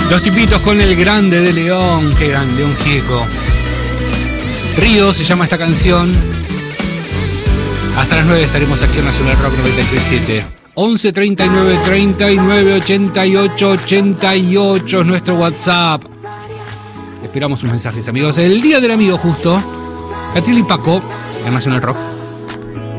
Los Tipitos con el grande de León. Qué grande, León Gieco. Río se llama esta canción. Hasta las 9 estaremos aquí en Nacional Rock 93.7. 11 39 39 88 88 es nuestro WhatsApp. Esperamos sus mensajes, amigos. El Día del Amigo, justo. Catril y Paco en Nacional Rock.